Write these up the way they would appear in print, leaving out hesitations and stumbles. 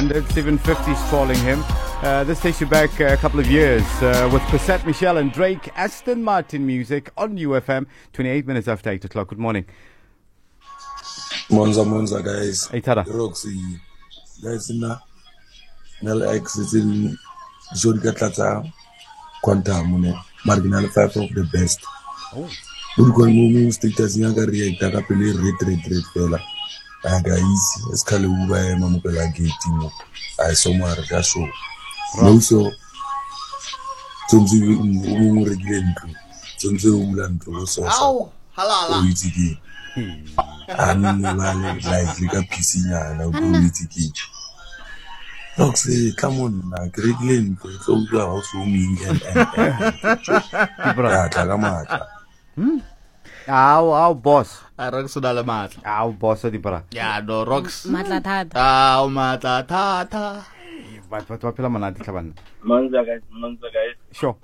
100. 750 is calling him. This takes you back a couple of years with Cassette Michelle and Drake. Aston Martin music on UFM. 28 minutes after 8 o'clock. Good morning. Monza, guys. Hey, Tada. Roxy. Guys, Nel X is in Jodika Tata Quantum, Marginal 5 of the best. Oh. We're going to move status younger reactor, happily retreat, fella. Guys, it's Kaluba, Mamukala Gating. I saw my show. Also, Tonzi Umreglen, Tonzi Umland, so. Ow! Halala. Witty. I'm like a piscina and I'll go witty. Roxy, come on, Greglen, so you are also me and Our boss. Rox Dalamat. Our boss, Dibra. Yeah, no Rox. Matlatata. Ow, Matlatata. What popular man? Monza guys. Sure.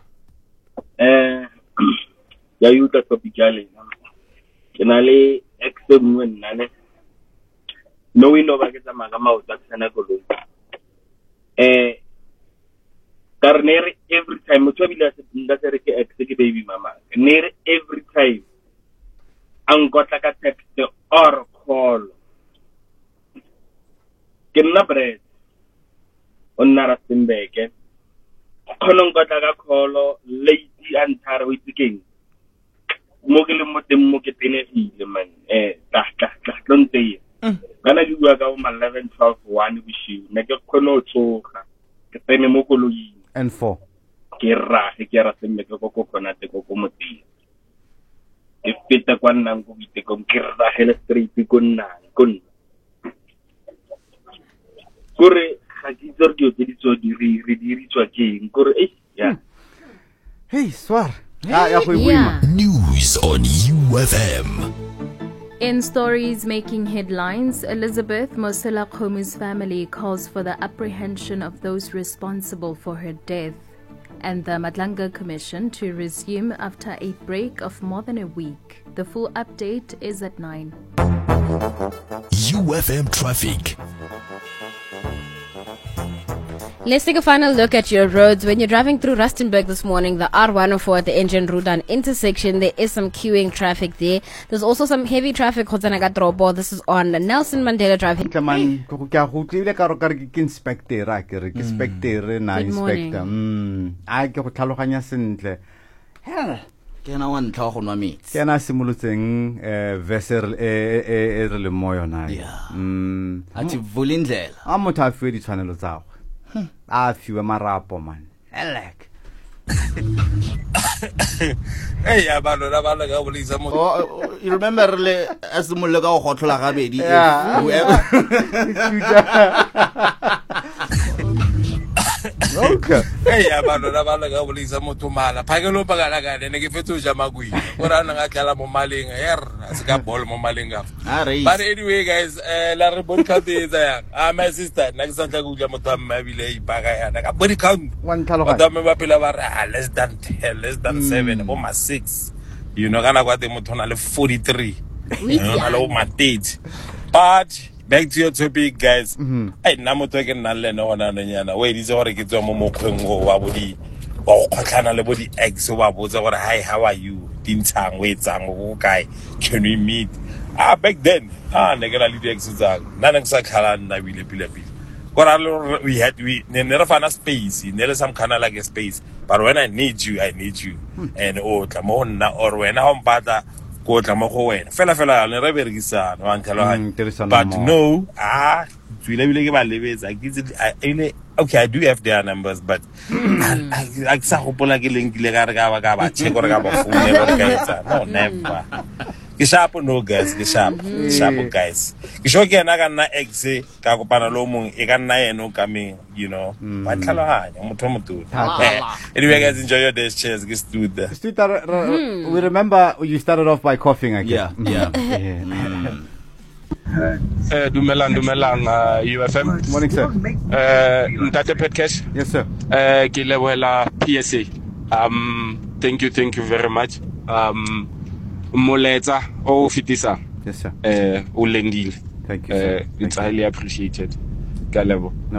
Ya yuta topicale. Kenale extreme when nane. No window ba ke tsamaya ka maoto a tsena koloi. Karnere every time motho bila se nda se re ke ex ke baby mama. Nere every time. Ang kotla ka text or call. Kenna bread. Onna Rustenburg. Khonong ka tla ka call late antara o itsekeng. Mo ke le mo teng mo ke tenegile man. Don't say. Kana di bua ka o 11 12 1 bosiu. Ne ke khona o tsoga. Ke tsene mo koloi. And 4. Ke ra se me ke go khona te go moteng. Ke feta kwa nnang go bite go ke ra hele street go nnang kon. Kore ga di tsore di tso di re tswa keng kore yeah. Hey, Swar. Yeah. News on UFM. In stories making headlines, Elizabeth Mosela Khomi's family calls for the apprehension of those responsible for her death and the Madlanga Commission to resume after a break of more than a week. The full update is at 9. UFM traffic. Let's take a final look at your roads. When you're driving through Rustenburg this morning, the R104 at the Engine Rudan intersection, there is some queuing traffic there. There's also some heavy traffic. This is on Nelson Mandela Drive. Good morning. Kena wa ntla go nwa metsi. Kena simolotseng vessel e re le moyo na. Ati vulindlela. A motho a fiwe ditshwanelo tsa go. A fiwe marapo man. Elek. Hey, abalo la bala ka bolisa mo. Oh, you remember le asimole ka go gotlola ga bedi. Okay. Hey, abalo la bala ka bolisa mo tumala. Phakelo pagala ka ne ke fetso ja magwi. Ora na ga tla mo maling se ka ball mo maling ga. But anyway guys, la re body count is ya. My sister na ke santla go ja motho mma bile ipaga yana ka body count. One tlhaloga. Ba ba pela ba re less than 10, less than 7, o ma 6. You know kana kwa te motho na le 43. You know na le ma 30. But back to your topic, guys. I na motho ke nna le nona nyana. We di gore ke tswa mo mokgweng go wa bodi. Wa go kgotlana le bodi ex wa botsa gore hi, how are you? Dintshang we tsang go kae? Can we meet? Back then, ne ke la le di ex tsang. Na ne ke sa khala nna bile pile. We never find a space, never some kind of like a space. But when I need you. And tlamona or when I'm bad, go tlamogo fella ne re berekisana wa ntlhaloga. But no, okay, I do have their numbers, but I sa gopola ke leng ke le ga re ka ba check gore ka ba phone no never. Ke sharp no guys, ke sharp guys. Ke sho ke na ka nna ex ka kopana lo mong e ka nna eno coming, you know. Ba tlhaloganya motho motu. Anyway guys, enjoy your day. Cheers. Get stood there. We remember you started off by coughing again. Yeah. Dumelang UFM. Morning sir. Ntate Petcash. Yes sir. Ke lebohela PSA. Thank you very much. Moletsa o fitisa. Yes sir. O lendile. Thank you sir. It's highly appreciated. Ka lebo.